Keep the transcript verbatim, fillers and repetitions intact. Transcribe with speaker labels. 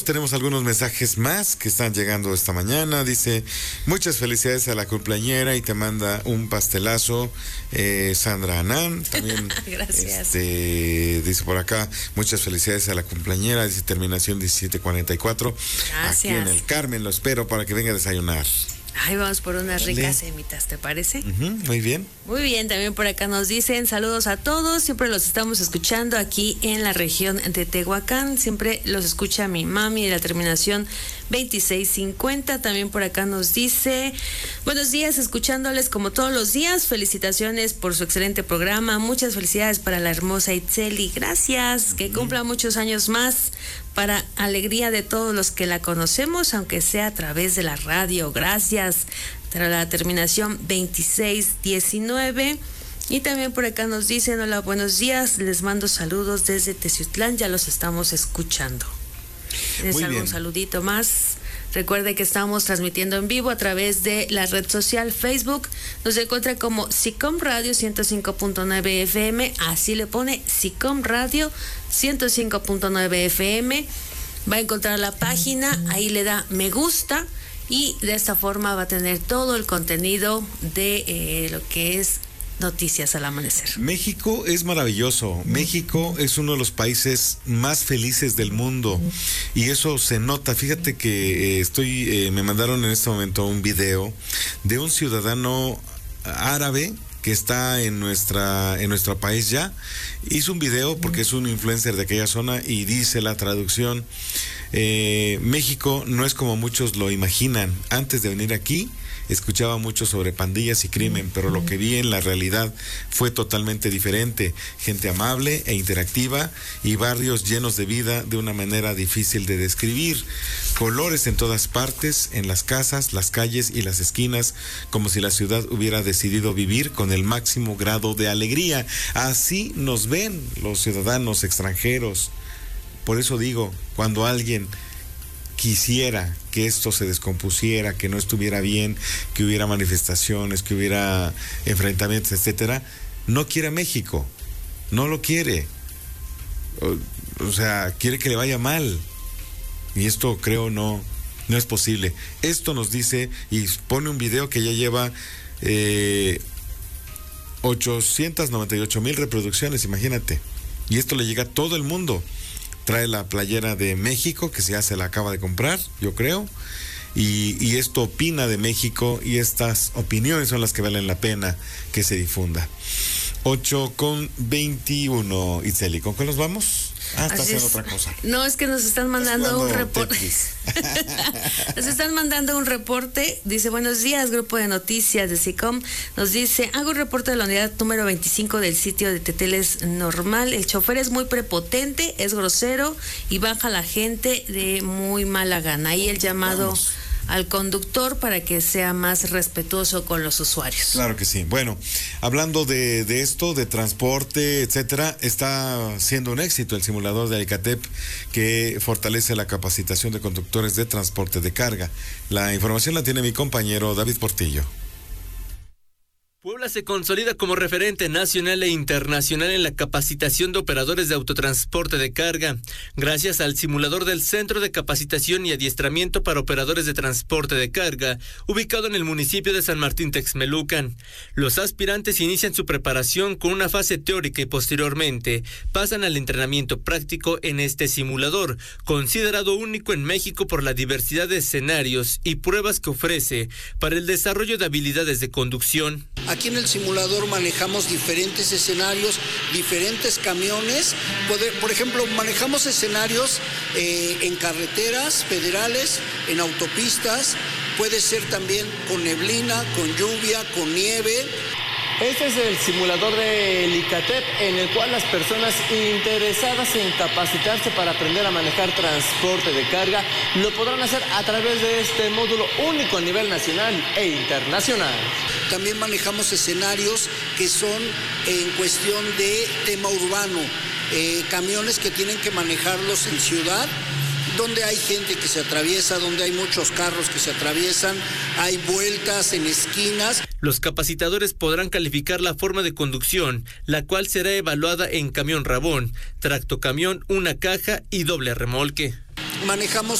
Speaker 1: tenemos algunos mensajes más que están llegando esta mañana. Dice, muchas felicidades a la cumpleañera y te manda un pastelazo, eh, Sandra Anán. También,
Speaker 2: gracias.
Speaker 1: Este, dice por acá, muchas felicidades a la cumpleañera, dice terminación diecisiete cuarenta y cuatro.
Speaker 2: Gracias.
Speaker 1: Aquí en el Carmen, lo espero para que venga a desayunar.
Speaker 2: Ay, vamos por unas
Speaker 1: Dale.
Speaker 2: ricas semitas, ¿te parece?
Speaker 1: Uh-huh, muy bien.
Speaker 2: Muy bien, también por acá nos dicen saludos a todos, siempre los estamos escuchando aquí en la región de Tehuacán, siempre los escucha mi mami de la terminación veintiséis cincuenta, también por acá nos dice, buenos días, escuchándoles como todos los días, felicitaciones por su excelente programa, muchas felicidades para la hermosa Itzeli, gracias, que cumpla muchos años más, para alegría de todos los que la conocemos, aunque sea a través de la radio, gracias. Para la terminación veintiséis diecinueve. Y también por acá nos dicen, hola, buenos días, les mando saludos desde Teciutlán, ya los estamos escuchando. Les
Speaker 1: Muy
Speaker 2: hago
Speaker 1: bien.
Speaker 2: un saludito más. Recuerde que estamos transmitiendo en vivo a través de la red social Facebook. Nos encuentra como SICOM Radio ciento cinco punto nueve F M. Así le pone SICOM Radio ciento cinco punto nueve F M. Va a encontrar la página, ahí le da me gusta y de esta forma va a tener todo el contenido de eh, lo que es Noticias al Amanecer.
Speaker 1: México es maravilloso. México es uno de los países más felices del mundo y eso se nota. Fíjate que eh, estoy, eh, me mandaron en este momento un video de un ciudadano árabe que está en nuestra en nuestro país ya. Hizo un video porque es un influencer de aquella zona y dice la traducción, eh, México no es como muchos lo imaginan. Antes de venir aquí escuchaba mucho sobre pandillas y crimen, pero lo que vi en la realidad fue totalmente diferente. Gente amable e interactiva y barrios llenos de vida de una manera difícil de describir. Colores en todas partes, en las casas, las calles y las esquinas, como si la ciudad hubiera decidido vivir con el máximo grado de alegría. Así nos ven los ciudadanos extranjeros. Por eso digo, cuando alguien quisiera que esto se descompusiera, que no estuviera bien, que hubiera manifestaciones, que hubiera enfrentamientos, etcétera, no quiere a México, no lo quiere, o, o sea, quiere que le vaya mal, y esto creo no, no es posible. Esto nos dice, y pone un video que ya lleva eh, ochocientas noventa y ocho mil reproducciones, imagínate, y esto le llega a todo el mundo. Trae la playera de México, que ya se la acaba de comprar, yo creo, y, y esto opina de México, y estas opiniones son las que valen la pena que se difunda. ocho con veintiuno, Itzeli, ¿con qué nos vamos? Ah, está haciendo otra cosa.
Speaker 2: No, es que nos están mandando un reporte. Nos están mandando un reporte. Dice, buenos días, grupo de noticias de SICOM. Nos dice, hago un reporte de la unidad número veinticinco del sitio de Teteles Normal. El chofer es muy prepotente, es grosero y baja a la gente de muy mala gana. Ahí el llamado Vamos. al conductor para que sea más respetuoso con los usuarios.
Speaker 1: Claro que sí. Bueno, hablando de, de esto, de transporte, etcétera, está siendo un éxito el simulador de Alicatep que fortalece la capacitación de conductores de transporte de carga. La información la tiene mi compañero David Portillo.
Speaker 3: Puebla se consolida como referente nacional e internacional en la capacitación de operadores de autotransporte de carga, gracias al simulador del Centro de Capacitación y Adiestramiento para Operadores de Transporte de Carga, ubicado en el municipio de San Martín Texmelucan. Los aspirantes inician su preparación con una fase teórica y posteriormente pasan al entrenamiento práctico en este simulador, considerado único en México por la diversidad de escenarios y pruebas que ofrece para el desarrollo de habilidades de conducción.
Speaker 4: Aquí en el simulador manejamos diferentes escenarios, diferentes camiones. Por ejemplo, manejamos escenarios eh, en carreteras federales, en autopistas. Puede ser también con neblina, con lluvia, con nieve.
Speaker 5: Este es el simulador de Alicatep, en el cual las personas interesadas en capacitarse para aprender a manejar transporte de carga lo podrán hacer a través de este módulo único a nivel nacional e internacional.
Speaker 4: También manejamos escenarios que son en cuestión de tema urbano, eh, camiones que tienen que manejarlos en ciudad, donde hay gente que se atraviesa, donde hay muchos carros que se atraviesan, hay vueltas en esquinas.
Speaker 3: Los capacitadores podrán calificar la forma de conducción, la cual será evaluada en camión rabón, tractocamión, una caja y doble remolque.
Speaker 4: Manejamos